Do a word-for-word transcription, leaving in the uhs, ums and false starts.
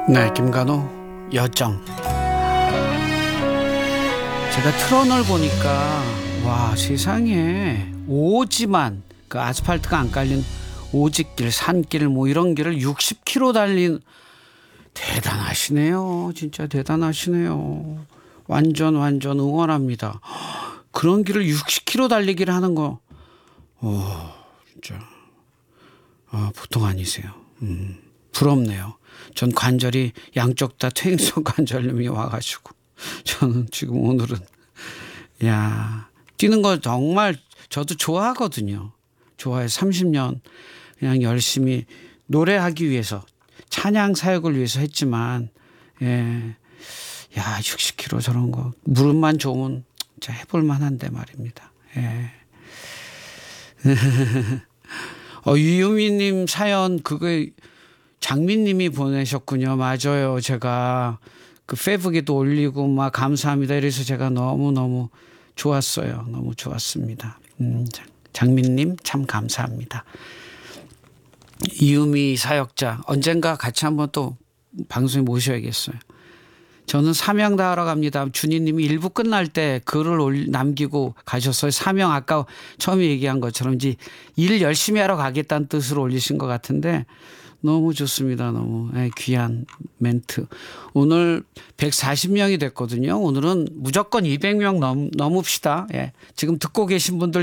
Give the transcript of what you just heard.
네, 김간호 여정. 제가 트런을 보니까 와, 세상에 오지만 그 아스팔트가 안 깔린 오직길, 산길 뭐 이런 길을 육십 킬로미터 달린, 대단하시네요. 진짜 대단하시네요. 완전 완전 응원합니다. 그런 길을 육십 킬로미터 달리기를 하는 거, 오, 진짜 아, 보통 아니세요. 음, 부럽네요. 전 관절이 양쪽 다 퇴행성 관절염이 와가지고 저는 지금 오늘은 야 뛰는 거 정말 저도 좋아하거든요. 좋아해. 삼십 년 그냥 열심히 노래하기 위해서, 찬양 사역을 위해서 했지만, 예, 야 육십 킬로미터 저런 거 무릎만 좋으면 진짜 해볼 만한데 말입니다. 예. 어, 유유미님 사연 그거 장민님이 보내셨군요. 맞아요. 제가 그 페북에도 올리고 막 감사합니다. 이래서 제가 너무너무 좋았어요. 너무 좋았습니다. 음, 장민님 참 감사합니다. 이유미 사역자 언젠가 같이 한번 또 방송에 모셔야겠어요. 저는 사명 다하러 갑니다. 준희님이 일부 끝날 때 글을 올, 남기고 가셨어요. 사명 아까 처음에 얘기한 것처럼 이제 일 열심히 하러 가겠다는 뜻으로 올리신 것 같은데 너무 좋습니다. 너무 귀한 멘트. 오늘 백사십 명이 됐거든요. 오늘은 무조건 이백 명 넘, 넘읍시다. 예. 지금 듣고 계신 분들